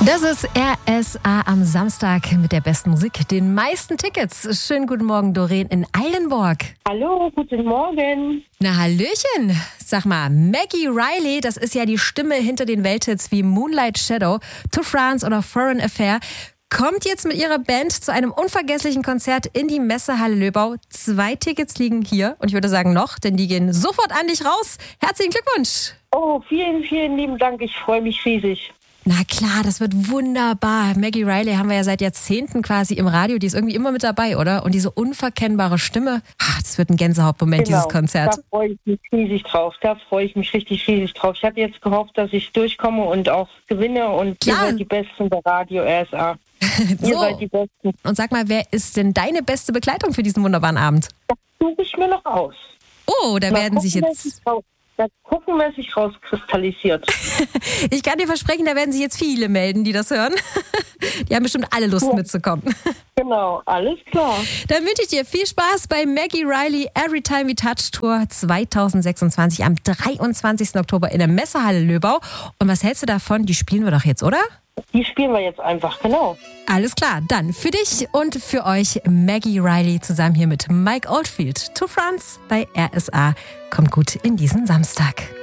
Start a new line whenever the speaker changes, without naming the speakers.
Das ist RSA am Samstag mit der besten Musik, den meisten Tickets. Schönen guten Morgen, Doreen in Eilenburg.
Hallo, guten Morgen.
Na, hallöchen. Sag mal, Maggie Reilly, das ist ja die Stimme hinter den Welthits wie Moonlight Shadow, To France oder Foreign Affair, kommt jetzt mit ihrer Band zu einem unvergesslichen Konzert in die Messehalle Löbau. 2 Tickets liegen hier und ich würde sagen noch, denn die gehen sofort an dich raus. Herzlichen Glückwunsch.
Oh, vielen, vielen lieben Dank. Ich freue mich riesig.
Na klar, das wird wunderbar. Maggie Reilly haben wir ja seit Jahrzehnten quasi im Radio. Die ist irgendwie immer mit dabei, oder? Und diese unverkennbare Stimme, das wird ein Gänsehautmoment, dieses Konzert.
Da freue ich mich riesig drauf. Da freue ich mich richtig riesig drauf. Ich hatte jetzt gehofft, dass ich durchkomme und auch gewinne. Und ihr seid die Besten bei Radio RSA.
So.
Ihr seid die Besten.
Und sag mal, wer ist denn deine beste Begleitung für diesen wunderbaren Abend?
Das suche ich mir noch aus.
Oh, da werden sich jetzt...
Da gucken, wer sich rauskristallisiert.
Ich kann dir versprechen, da werden sich jetzt viele melden, die das hören. Die haben bestimmt alle Lust mitzukommen.
Genau, alles klar.
Dann wünsche ich dir viel Spaß bei Maggie Reilly Every Time We Touch Tour 2026 am 23. Oktober in der Messehalle Löbau. Und was hältst du davon? Die spielen wir doch jetzt, oder?
Die spielen wir jetzt einfach, genau.
Alles klar, dann für dich und für euch Maggie Reilly zusammen hier mit Mike Oldfield. To France bei RSA. Kommt gut in diesen Samstag.